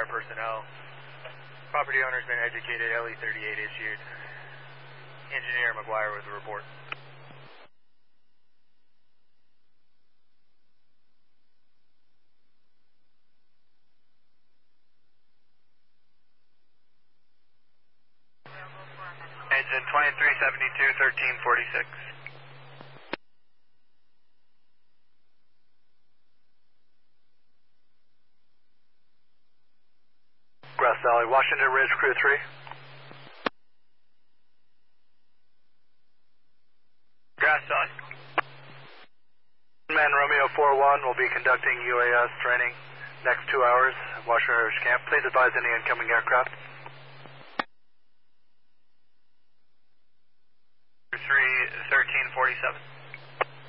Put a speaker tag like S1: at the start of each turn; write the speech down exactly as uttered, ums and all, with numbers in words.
S1: McGuire personnel. Property owner's been educated, L E thirty-eight issued. Engineer McGuire with the report. Engine twenty-three seventy-two, thirteen forty-six.
S2: Grass Valley, Washington Ridge, Crew three.
S1: Grass Valley.
S2: Man Romeo four one will be conducting U A S training next two hours at Washington Ridge Camp. Please advise any incoming aircraft.
S1: three thirteen forty-seven.